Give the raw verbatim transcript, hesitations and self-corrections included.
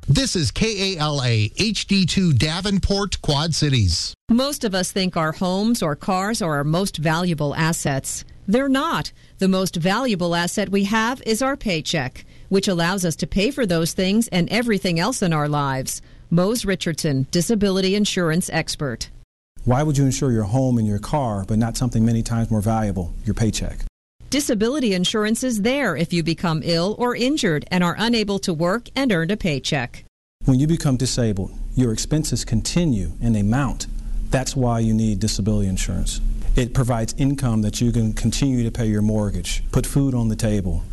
This is K A L A H D two Davenport, Quad Cities. Most of us think our homes or cars are our most valuable assets. They're not. The most valuable asset we have is our paycheck, which allows us to pay for those things and everything else in our lives. Mose Richardson, disability insurance expert. Why would you insure your home and your car, but not something many times more valuable, your paycheck? Disability insurance is there if you become ill or injured and are unable to work and earn a paycheck. When you become disabled, your expenses continue and they mount. That's why you need disability insurance. It provides income that you can continue to pay your mortgage, put food on the table,